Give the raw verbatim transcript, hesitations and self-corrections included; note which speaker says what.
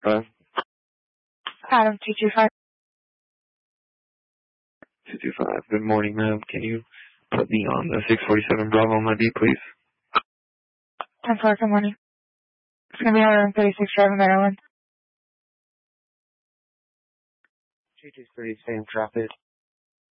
Speaker 1: Five.
Speaker 2: Adam two two five.
Speaker 1: two two five. Good morning, ma'am. Can you put me on the six forty-seven Bravo on my beat, please?
Speaker 2: ten four, good morning. It's going to be one thirty-six Drive, Maryland.
Speaker 1: two two three, same traffic.